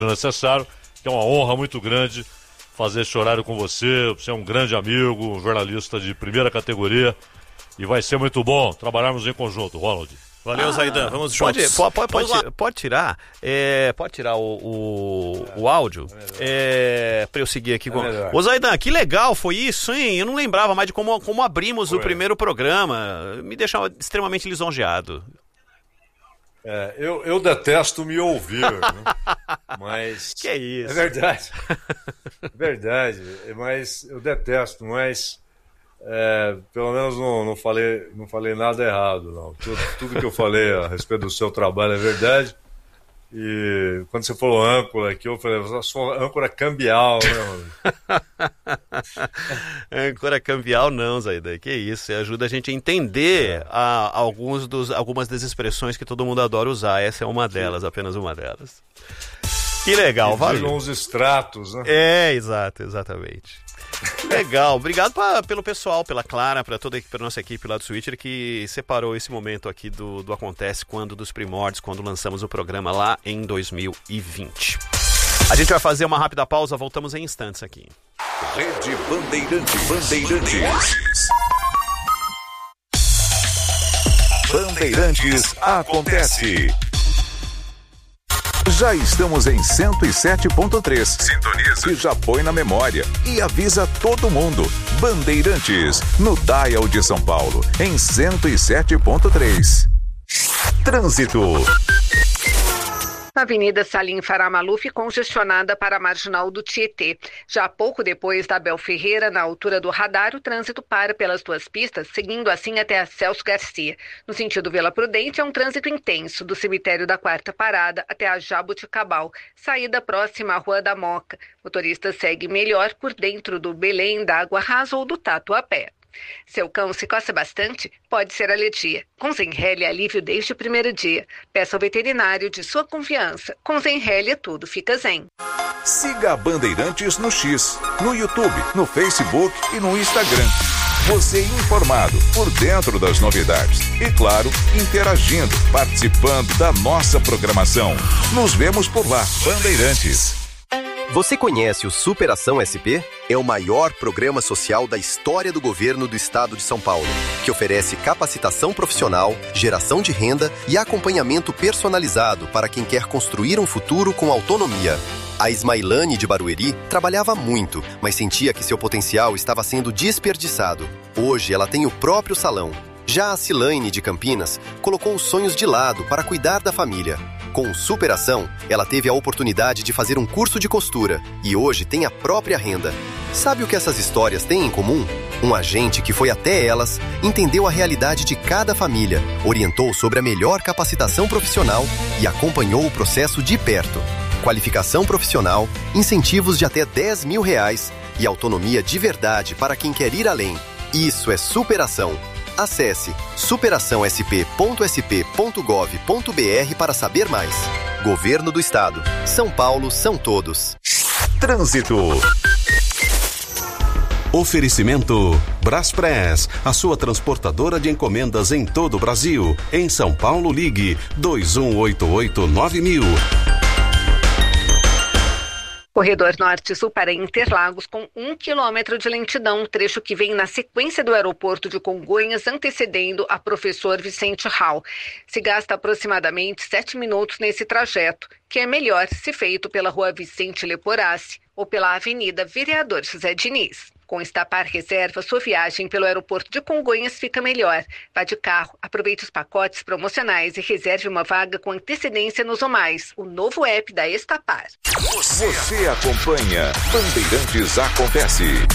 necessário, que é uma honra muito grande fazer esse horário com você. Você é um grande amigo, um jornalista de primeira categoria e vai ser muito bom trabalharmos em conjunto, Ronald. Valeu, Zaidan, vamos juntos. Pode tirar, pode tirar o áudio para eu seguir aqui. Ô Zaidan, que legal foi isso, hein? Eu não lembrava mais de como abrimos o primeiro programa. Me deixa extremamente lisonjeado. Eu detesto me ouvir, né? Mas... Que é isso? É verdade. Verdade, mas eu detesto, mas... pelo menos não falei nada errado, não. Tudo que eu falei a respeito do seu trabalho é verdade. E quando você falou âncora aqui, eu falei, eu sou âncora cambial, né, Âncora cambial não, Zaidan, que isso, você ajuda a gente a entender algumas das expressões que todo mundo adora usar. Essa é uma delas, apenas uma delas. Que legal, valeu. Uns extratos, né? Exatamente. Legal, obrigado pelo pessoal, pela Clara, para toda a nossa equipe lá do Switcher que separou esse momento aqui do Acontece dos primórdios, quando lançamos o programa lá em 2020. A gente vai fazer uma rápida pausa, voltamos em instantes aqui. Rede Bandeirantes. Bandeirantes Acontece. Já estamos em 107.3. Sintoniza. Que já põe na memória e avisa todo mundo. Bandeirantes, no Dial de São Paulo, em 107.3. Trânsito. A Avenida Salim Farah Maluf congestionada para a Marginal do Tietê. Já pouco depois da Abel Ferreira, na altura do radar, o trânsito para pelas duas pistas, seguindo assim até a Celso Garcia. No sentido Vila Prudente, é um trânsito intenso, do cemitério da Quarta Parada até a Jabuticabal, saída próxima à Rua da Moca. O motorista segue melhor por dentro do Belém, da Água Rasa ou do Tatuapé. Seu cão se coça bastante? Pode ser alergia. Com Zenhale, alívio desde o primeiro dia. Peça ao veterinário de sua confiança. Com Zenhale, tudo fica zen. Siga a Bandeirantes no X, no YouTube, no Facebook e no Instagram. Você informado, por dentro das novidades. E claro, interagindo, participando da nossa programação. Nos vemos por lá, Bandeirantes. Você conhece o Superação SP? É o maior programa social da história do governo do estado de São Paulo, que oferece capacitação profissional, geração de renda e acompanhamento personalizado para quem quer construir um futuro com autonomia. A Ismailane de Barueri trabalhava muito, mas sentia que seu potencial estava sendo desperdiçado. Hoje ela tem o próprio salão. Já a Cilaine de Campinas colocou os sonhos de lado para cuidar da família. Com Superação, ela teve a oportunidade de fazer um curso de costura e hoje tem a própria renda. Sabe o que essas histórias têm em comum? Um agente que foi até elas, entendeu a realidade de cada família, orientou sobre a melhor capacitação profissional e acompanhou o processo de perto. Qualificação profissional, incentivos de até R$10 mil e autonomia de verdade para quem quer ir além. Isso é superação. Acesse superaçãosp.sp.gov.br para saber mais. Governo do Estado. São Paulo são todos. Trânsito. Oferecimento Braspress, a sua transportadora de encomendas em todo o Brasil. Em São Paulo, ligue 2188-9000. Corredor Norte-Sul para Interlagos com 1 quilômetro de lentidão, trecho que vem na sequência do aeroporto de Congonhas, antecedendo a Professor Vicente Hall. Se gasta aproximadamente 7 minutos nesse trajeto, que é melhor se feito pela Rua Vicente Leporassi ou pela Avenida Vereador José Diniz. Com Estapar Reserva, sua viagem pelo aeroporto de Congonhas fica melhor. Vá de carro, aproveite os pacotes promocionais e reserve uma vaga com antecedência no Zomais, o novo app da Estapar. Você acompanha Bandeirantes Acontece.